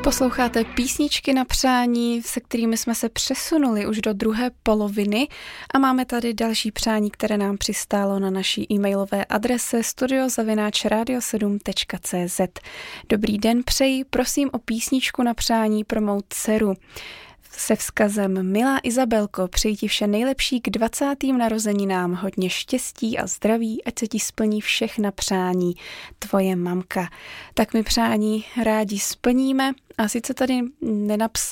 Posloucháte písničky na přání, se kterými jsme se přesunuli už do druhé poloviny a máme tady další přání, které nám přistálo na naší e-mailové adrese studio@radio7.cz. Dobrý den přeji, prosím o písničku na přání pro mou dceru. Se vzkazem: Milá Izabelko, přeji ti vše nejlepší k 20. narozeninám, hodně štěstí a zdraví, ať se ti splní všechna přání, tvoje mamka. Tak my přání rádi splníme a sice tady